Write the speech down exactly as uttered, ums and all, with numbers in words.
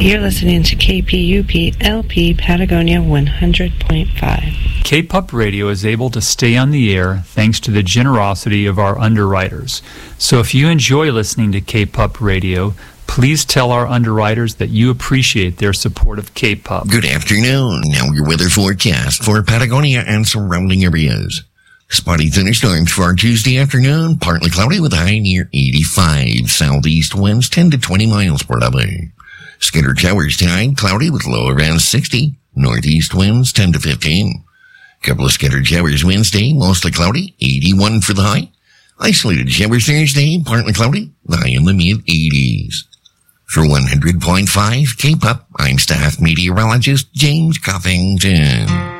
You're listening to K P U P L P Patagonia one hundred point five. K-Pup Radio is able to stay on the air thanks to the generosity of our underwriters. So if you enjoy listening to K-Pup Radio, please tell our underwriters that you appreciate their support of K-Pup. Good afternoon. Now your weather forecast for Patagonia and surrounding areas. Spotty thunderstorms for our Tuesday afternoon. Partly cloudy with a high near eighty-five. Southeast winds ten to twenty miles per hour. Scattered showers tonight. Cloudy with low around sixty. Northeast winds ten to fifteen. Couple of scattered showers Wednesday. Mostly cloudy. eighty-one for the high. Isolated showers Thursday. Partly cloudy. The high in the mid-eighties. For one hundred point five K-Pup, I'm staff meteorologist James Coffington.